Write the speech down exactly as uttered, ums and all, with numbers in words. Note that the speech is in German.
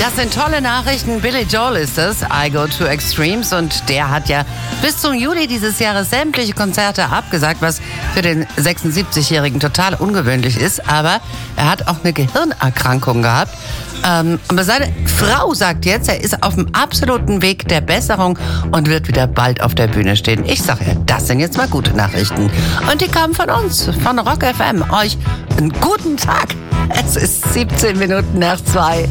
Das sind tolle Nachrichten. Billy Joel ist es, I Go to Extremes. Und der hat ja bis zum Juli dieses Jahres sämtliche Konzerte abgesagt, was für den sechsundsiebzigjährigen total ungewöhnlich ist. Aber er hat auch eine Gehirnerkrankung gehabt. Ähm, aber seine Frau sagt jetzt, er ist auf dem absoluten Weg der Besserung und wird wieder bald auf der Bühne stehen. Ich sage ja, das sind jetzt mal gute Nachrichten. Und die kamen von uns, von Rock F M. Euch einen guten Tag. Es ist siebzehn Minuten nach zwei.